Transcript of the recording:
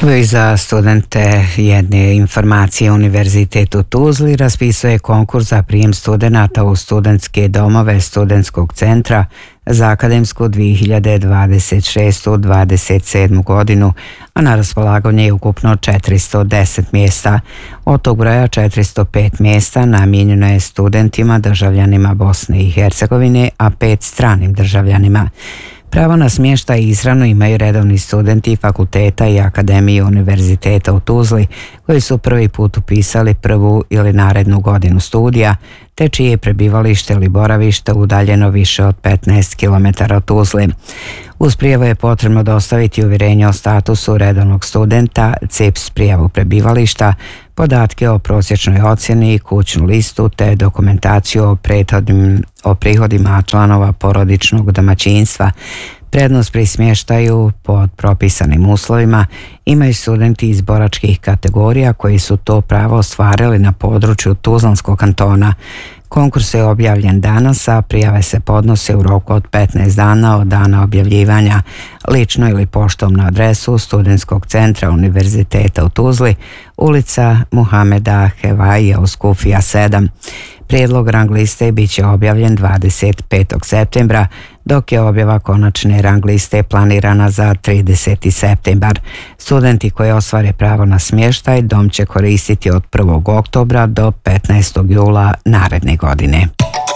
Evo i za studente jedne informacije. Univerzitet u Tuzli raspisuje konkurs za prijem studenata u studentske domove studentskog centra za akademsku 2026-27 godinu, a na raspolaganju je ukupno 410 mjesta. Od tog broja 405 mjesta namijenjeno je studentima državljanima Bosne i Hercegovine, a 5 stranim državljanima. Pravo na smještaj i ishranu imaju redovni studenti fakulteta i akademije Univerziteta u Tuzli koji su prvi put upisali prvu ili narednu godinu studija, te čije je prebivalište ili boravište udaljeno više od 15 km od Tuzli. Uz prijavu je potrebno dostaviti uvjerenje o statusu redovnog studenta, CEPS prijavu prebivališta, podatke o prosječnoj ocjeni, kućnu listu te dokumentaciju o prihodima članova porodičnog domaćinstva. Prednost pri smještaju pod propisanim uslovima imaju studenti iz boračkih kategorija koji su to pravo ostvarili na području Tuzlanskog kantona. Konkurs je objavljen danas, a prijave se podnose u roku od 15 dana od dana objavljivanja, lično ili poštom na adresu Studentskog centra Univerziteta u Tuzli, ulica Muhameda Hevaija u Skufija 7. Prijedlog rang liste bit će objavljen 25. septembra, dok je objava konačne rang liste planirana za 30. septembar. Studenti koji ostvare pravo na smještaj dom će koristiti od 1. oktobra do 15. jula naredne godine.